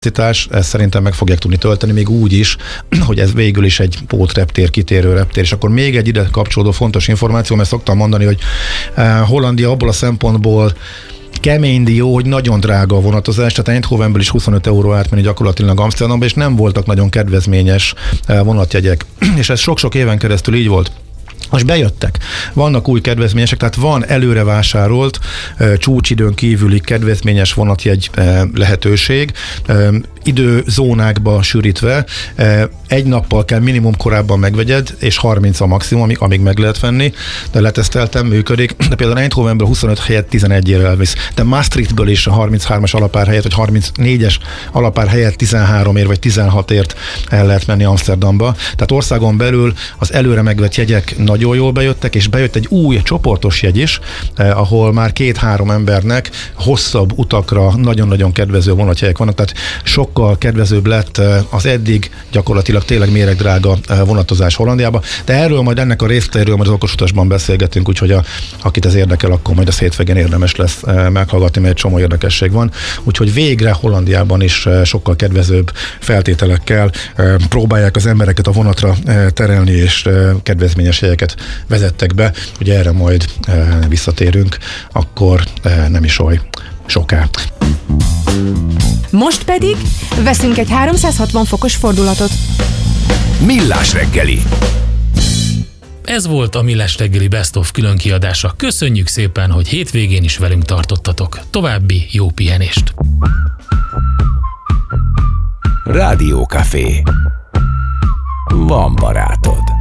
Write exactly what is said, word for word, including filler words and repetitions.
ezt szerintem meg fogják tudni tölteni, még úgy is, hogy ez végül is egy pótreptér, kitérő reptér. És akkor még egy ide kapcsolódó fontos információ, mert szoktam mondani, hogy Hollandia abból a szempontból kemény dió, hogy nagyon drága a vonatozás, tehát Eindhovenből is huszonöt euró átmenni gyakorlatilag Amsterdamba, és nem voltak nagyon kedvezményes vonatjegyek. És ez sok-sok éven keresztül így volt. Most bejöttek. Vannak új kedvezményesek, tehát van előre vásárolt, csúcsidőn kívüli kedvezményes vonatjegy lehetőség, időzónákba sűrítve, egy nappal kell minimum korábban megvegyed, és harminc a maximum, amíg, amíg meg lehet venni, de leteszteltem, működik, de például Eindhovenből huszonöt helyett tizenegyére elvisz, de Maastrichtből is a harminchármas alapár helyett, vagy harmincnégyes alapár helyett tizenháromért vagy tizenhatért el lehet menni Amsterdamba. Tehát országon belül az előre megvett jegyek nagyon jól bejöttek, és bejött egy új csoportos jegy is, eh, ahol már két-három embernek hosszabb utakra nagyon-nagyon kedvező vonatjegyek vannak, tehát sokkal kedvezőbb lett eh, az eddig gyakorlatilag tényleg méregdrága eh, vonatozás Hollandiába, de erről majd ennek a részleteiről majd az okos utasban beszélgetünk, úgyhogy a, akit ez érdekel, akkor majd a hétvégén érdemes lesz eh, meghallgatni, mert egy csomó érdekesség van, úgyhogy végre Hollandiában is eh, sokkal kedvezőbb feltételekkel eh, próbálják az embereket a vonatra eh, terelni, és eh, kedvezményes jegyeket vezettek be, ugye erre majd e, visszatérünk, akkor e, nem is oly soká. Most pedig veszünk egy háromszázhatvan fokos fordulatot. Millás reggeli. Ez volt a Millás reggeli Best of különkiadása. Köszönjük szépen, hogy hétvégén is velünk tartottatok. További jó pihenést! Rádió Café. Van barátod.